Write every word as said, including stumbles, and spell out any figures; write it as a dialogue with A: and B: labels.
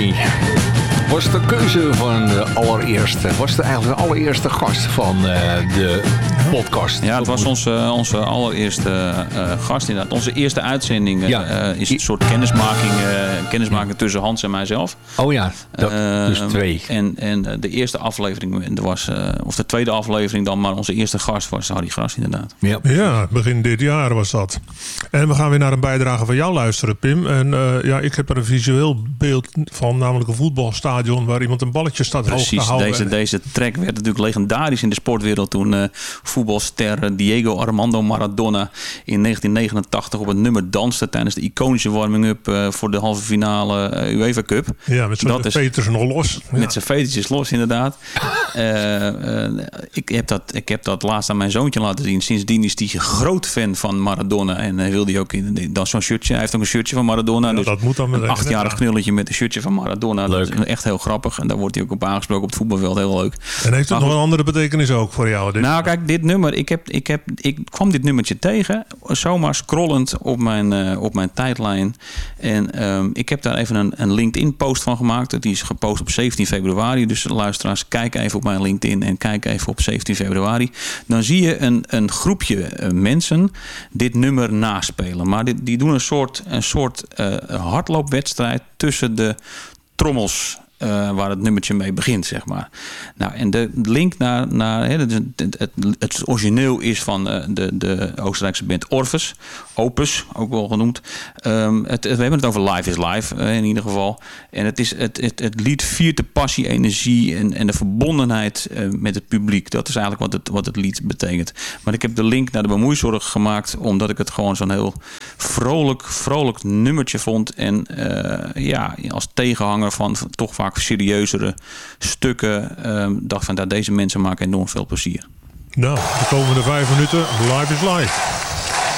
A: Ronnie. Was de keuze van de allereerste, was de eigenlijk de allereerste gast van uh, de podcast?
B: Ja, het was onze, onze allereerste uh, gast inderdaad. Onze eerste uitzending uh, ja. uh, is een soort kennismaking, uh, kennismaking tussen Hans en mijzelf.
A: Oh ja, dat, uh, dus twee.
B: En, en de eerste aflevering, was, uh, of de tweede aflevering dan, maar onze eerste gast was Harry Gras inderdaad.
C: Ja. ja, begin dit jaar was dat. En we gaan weer naar een bijdrage van jou luisteren, Pim. En uh, ja, ik heb er een visueel beeld van, namelijk een voetbalstadion waar iemand een balletje staat hoog te houden.
B: Deze, deze track werd natuurlijk legendarisch in de sportwereld toen uh, voetbalster Diego Armando Maradona in negentien negenentachtig op het nummer danste tijdens de iconische warming-up uh, voor de halve finale uh, UEFA Cup.
C: Ja, met zijn veters nog los. Ja.
B: Met zijn vetertjes los, inderdaad. uh, uh, ik, heb dat, ik heb dat laatst aan mijn zoontje laten zien. Sindsdien is hij groot fan van Maradona en uh, wilde hij ook in, dan zo'n shirtje. Hij heeft ook een shirtje van Maradona.
C: Ja,
B: dus
C: dat moet dan
B: een achtjarig knulletje met een shirtje van Maradona.
A: Leuk.
B: Dat is echt heel grappig. En daar wordt hij ook op aangesproken op het voetbalveld. Heel leuk.
C: En heeft het maar nog een andere betekenis ook voor jou? Dit?
B: Nou, kijk, dit nummer. Ik, heb, ik, heb, ik kwam dit nummertje tegen. Zomaar scrollend op mijn, uh, op mijn tijdlijn. En um, ik heb daar even een, een LinkedIn-post van gemaakt. Die is gepost op zeventien februari. Dus luisteraars, kijk even op mijn LinkedIn. En kijk even op zeventien februari. Dan zie je een, een groepje uh, mensen dit nummer naspelen. Maar dit, die doen een soort, een soort uh, hardloopwedstrijd tussen de trommels. Uh, waar het nummertje mee begint, zeg maar. Nou, en de link naar, naar hè, het, het, het, het origineel is van uh, de, de Oostenrijkse band Orpheus, Opus, ook wel genoemd. Um, het, we hebben het over Life is Life, uh, in ieder geval. En het, is, het, het, het lied viert de passie, energie en, en de verbondenheid uh, met het publiek. Dat is eigenlijk wat het, wat het lied betekent. Maar ik heb de link naar de bemoeizorg gemaakt, omdat ik het gewoon zo'n heel vrolijk, vrolijk nummertje vond. En uh, ja, als tegenhanger van, van toch vaak serieuzere stukken. Um, dacht van, dat deze mensen maken enorm veel plezier.
C: Nou, de komende vijf minuten, Life is Life.